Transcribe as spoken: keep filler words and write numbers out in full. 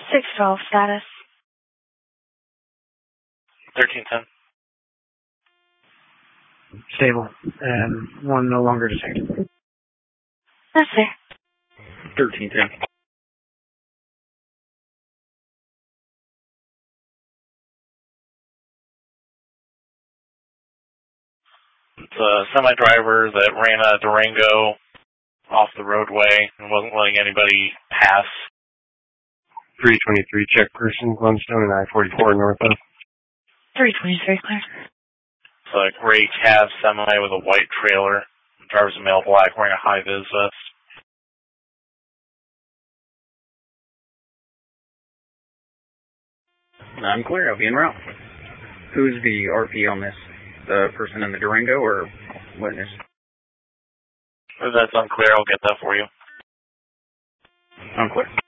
six twelve status. thirteen ten. Stable. And one no longer detected. Yes, sir. thirteen ten. It's a semi-driver that ran a Durango off the roadway and wasn't letting anybody pass. three twenty-three, check person, Glenstone and I forty-four north of. three twenty-three, clear. It's a gray cab semi with a white trailer. The driver's a male black wearing a high-vis vest. I'm clear. I'll be en route. Who's the R P on this? The person in the Durango or witness? If that's unclear, I'll get that for you. Unclear.